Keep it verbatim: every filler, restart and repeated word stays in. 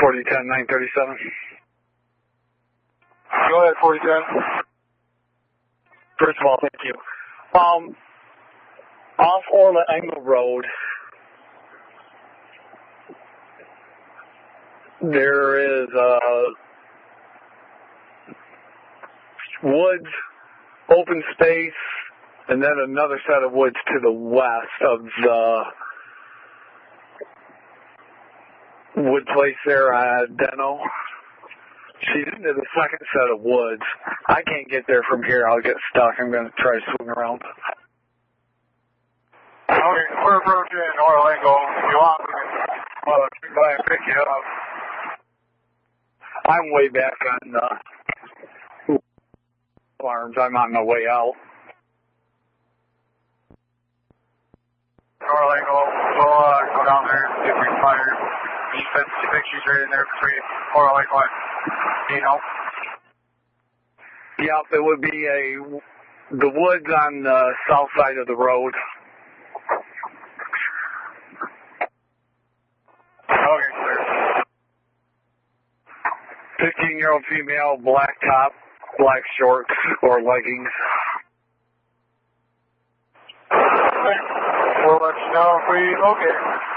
forty ten, nine thirty-seven. Go ahead, forty ten. First of all, thank you. Um, off Orla Engel Road, there is uh, woods, open space, and then another set of woods to the west of the wood place there at Deno. She's into the second set of woods. I can't get there from here. I'll get stuck. I'm going to try to swing around. Okay, we're approaching Orla Engel. If you want, we can uh, swing by and pick you up. I'm way back on the farms. I'm on the way out. Orla Engel, we'll uh, go down there and see if we can find her. You said she thinks she's right in there between Orla Engel and Deno. Yep, it would be a the woods on the south side of the road. Okay, sir. fifteen-year-old female, black top, black shorts, or leggings. We'll let you know if we locate her.